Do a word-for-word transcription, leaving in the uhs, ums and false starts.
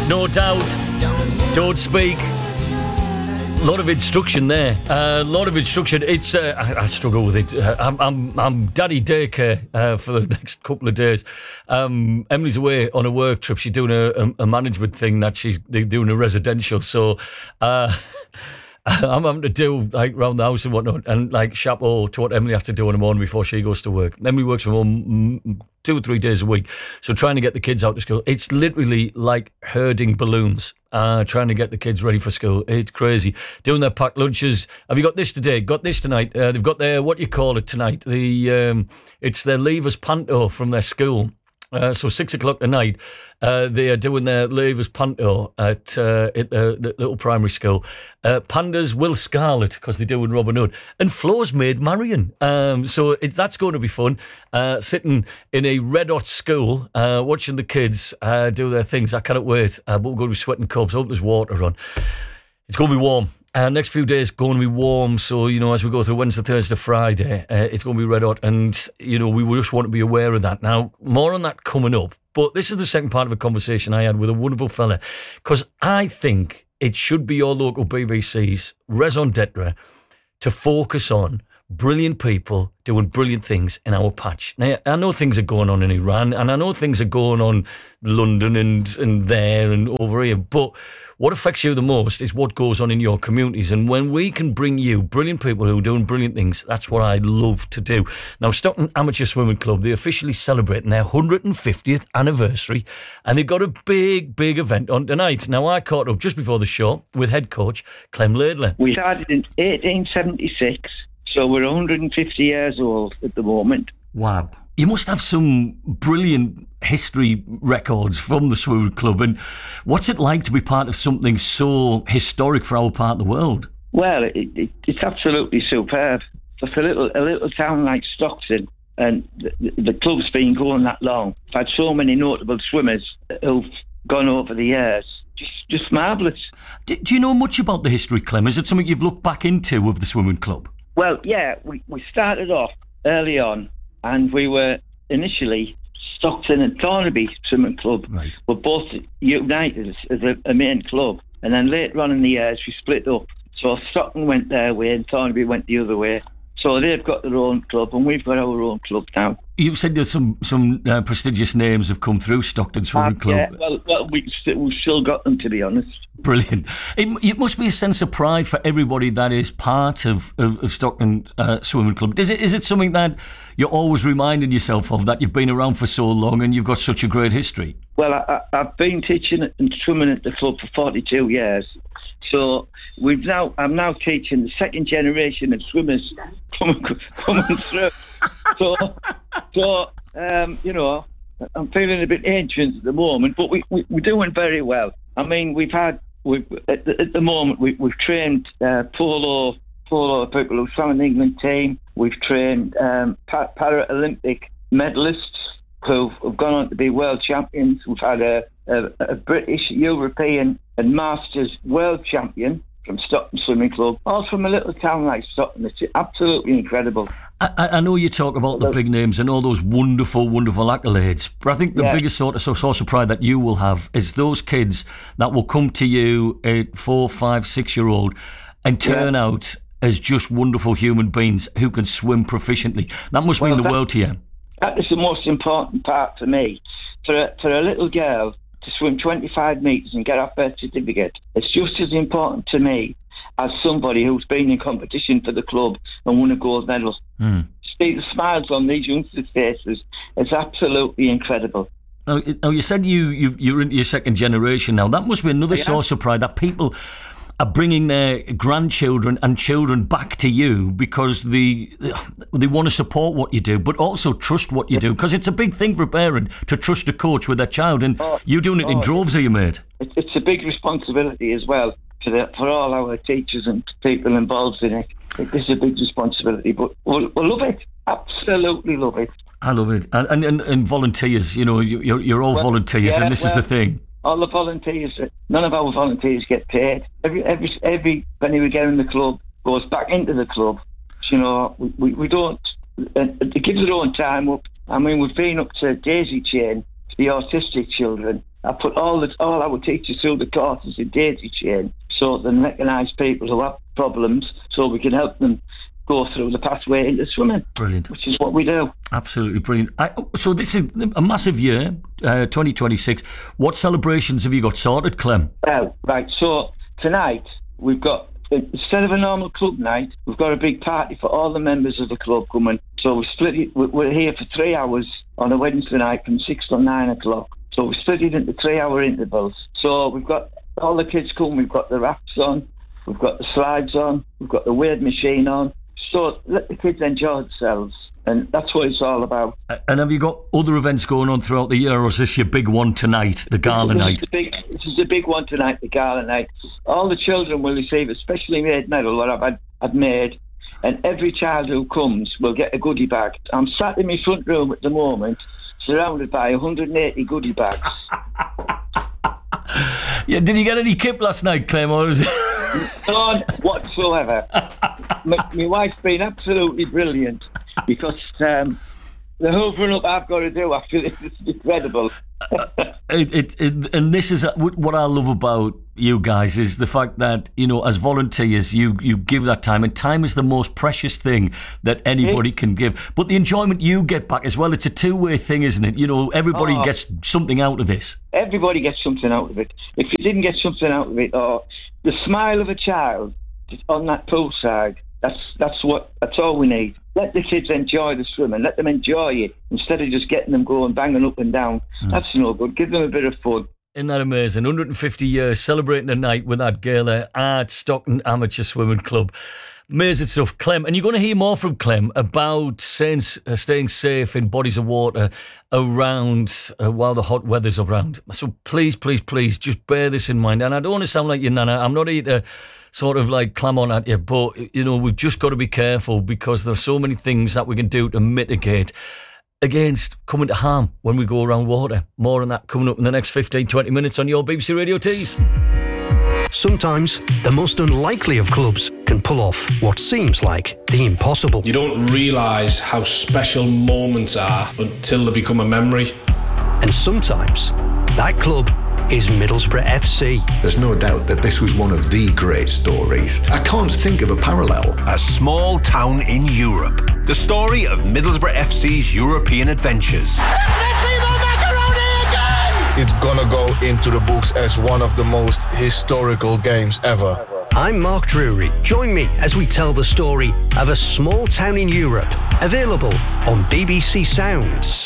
no doubt. Don't speak. A lot of instruction there. A uh, lot of instruction. It's uh, I, I struggle with it. Uh, I'm, I'm I'm daddy daycare uh, for the next couple of days. Um, Emily's away on a work trip. She's doing a, a, a management thing that she's they're doing a residential. So uh, I'm having to do like around the house and whatnot, and like chapeau to what Emily has to do in the morning before she goes to work. Emily works from home two or three days a week, so trying to get the kids out to school, it's literally like herding balloons. Uh, trying to get the kids ready for school. It's crazy. Doing their packed lunches. Have you got this today? Got this tonight? Uh, they've got their, what do you call it tonight? The um, It's their leavers panto from their school. Uh, so six o'clock tonight, uh, they are doing their leavers panto at, uh, at the, the little primary school. Uh, Pandas Will Scarlet, because they're doing Robin Hood. And Flo's Maid Marian. Um, so it, that's going to be fun. Uh, sitting in a red hot school, uh, watching the kids uh, do their things. I cannot wait. Uh, but we're going to be sweating cubs. I hope there's water on. It's going to be warm. Uh, next few days going to be warm, so you know as we go through Wednesday, Thursday, Friday, uh, it's going to be red hot, and you know we just want to be aware of that. Now, more on that coming up, but this is the second part of a conversation I had with a wonderful fella, because I think it should be your local B B C's raison d'etre to focus on brilliant people doing brilliant things in our patch. Now, I know things are going on in Iran, and I know things are going on London and and there and over here, but what affects you the most is what goes on in your communities. And when we can bring you brilliant people who are doing brilliant things, that's what I love to do. Now, Stockton Amateur Swimming Club, they're officially celebrating their one hundred fiftieth anniversary, and they've got a big, big event on tonight. Now, I caught up just before the show with head coach Clem Laidley. We started in eighteen seventy-six, so we're one hundred fifty years old at the moment. Wow. You must have some brilliant history records from the swimming club. And what's it like to be part of something so historic for our part of the world? Well, it, it, it's absolutely superb. Just a little a little town like Stockton, and the, the club's been going that long. I've had so many notable swimmers who've gone over the years. Just, just marvellous. Do, do you know much about the history, Clem? Is it something you've looked back into of the swimming club? Well, yeah, we, we started off early on, and we were initially Stockton and Thornaby Swimming Club right. were both united as a, a main club, and then later on in the years we split up. So Stockton went their way and Thornaby went the other way. So they've got their own club and we've got our own club now. You've said that some some uh, prestigious names have come through Stockton Swimming uh, Club. Yeah, well, well we st- we've still got them, to be honest. Brilliant. It, it must be a sense of pride for everybody that is part of, of, of Stockton uh, Swimming Club. Is it is it something that you're always reminding yourself of, that you've been around for so long and you've got such a great history? Well, I, I, I've been teaching and swimming at the club for forty-two years. So we've now I'm now teaching the second generation of swimmers coming, coming through. So, so um, you know, I'm feeling a bit ancient at the moment, but we, we, we're doing very well. I mean, we've had, we've, at, the, at the moment, we, we've trained uh, polo, polo people who swam in the England team. We've trained um, Paralympic medalists who have gone on to be world champions. We've had a, a, a British, European and Masters world champion from Stockton Swimming Club, all from a little town like Stockton. It's absolutely incredible. I, I know you talk about the big names and all those wonderful, wonderful accolades, but I think the yeah. biggest sort of source of pride that you will have is those kids that will come to you at four, five, six-year-old and turn yeah. out as just wonderful human beings who can swim proficiently. That must well, mean the that, world to you. That is the most important part for me. For a, for a little girl to swim twenty-five metres and get her birth certificate, it's just as important to me as somebody who's been in competition for the club and won a gold medal. Mm. See the smiles on these youngsters' faces. It's absolutely incredible. Now, you said you, you, you're into your second generation now. That must be another yeah. source of pride, that people are bringing their grandchildren and children back to you because they, they want to support what you do, but also trust what you do, because it's a big thing for a parent to trust a coach with their child, and oh, you're doing it oh, in droves, are you, mate? It's a big responsibility as well for, the, for all our teachers and people involved in it. It is a big responsibility, but we'll, we'll love it. Absolutely love it. I love it. And and, and volunteers, you know, you're, you're all well, volunteers, yeah, and this well, is the thing. All the volunteers, none of our volunteers get paid. Every every every penny we get in the club goes back into the club. You know, we, we, we don't, it gives their own time up. I mean, we've been up to Daisy Chain for the autistic children, I put all the all our teachers through the courses in daisy chain so they can recognise people who have problems so we can help them go through the pathway into swimming. Brilliant. Which is what we do. Absolutely brilliant. I, so this is a massive year, uh, twenty twenty-six. What celebrations have you got sorted, Clem? Well, right, so tonight we've got, instead of a normal club night, we've got a big party for all the members of the club coming. So we split it, we're here for three hours on a Wednesday night from six till nine o'clock. So we split it into three hour intervals. So we've got all the kids come, we've got the rafts on, we've got the slides on, we've got the wave machine on. So let the kids enjoy themselves. And that's what it's all about. And have you got other events going on throughout the year, or is this your big one tonight, the gala this night? Is big, this is the big one tonight, the gala night. All the children will receive a specially made medal that I've had, I've made, and every child who comes will get a goodie bag. I'm sat in my front room at the moment, surrounded by one hundred eighty goodie bags. Yeah, did you get any kip last night, Clem, or is it... None whatsoever. my, my wife's been absolutely brilliant because um, the hoovering up I've got to do after this is incredible. it, it, it, and this is what I love about you guys is the fact that, you know, as volunteers, you, you give that time, and time is the most precious thing that anybody can give. But the enjoyment you get back as well, it's a two-way thing, isn't it? You know, everybody oh, gets something out of this. Everybody gets something out of it. If you didn't get something out of it, or the smile of a child on that poolside, that's that's what that's all we need. Let the kids enjoy the swimming. Let them enjoy it instead of just getting them going banging up and down. Mm. That's no good. Give them a bit of fun. Isn't that amazing? one hundred fifty years celebrating a night with that gala at Stockton Amateur Swimming Club. Amazing stuff, Clem. And you're going to hear more from Clem about staying, uh, staying safe in bodies of water around uh, while the hot weather's around. So please, please, please, just bear this in mind. And I don't want to sound like your nana. I'm not here to sort of like clam on at you, but, you know, we've just got to be careful because there's so many things that we can do to mitigate against coming to harm when we go around water. More on that coming up in the next fifteen, twenty minutes on your B B C Radio Tees. Sometimes the most unlikely of clubs can pull off what seems like the impossible. You don't realise how special moments are until they become a memory. And sometimes that club is Middlesbrough F C. There's no doubt that this was one of the great stories. I can't think of a parallel. A small town in Europe. The story of Middlesbrough F C's European adventures. It's gonna go into the books as one of the most historical games ever. I'm Mark Drury. Join me as we tell the story of a small town in Europe. Available on B B C Sounds.